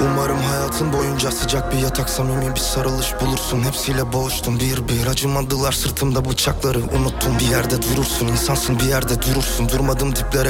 Umarım hayatın boyunca sıcak bir yatak, samimi bir sarılış bulursun. Hepsiyle boğuştum bir bir, acımadılar sırtımda bıçakları unuttum. Bir yerde durursun, insansın bir yerde durursun. Durmadım diplere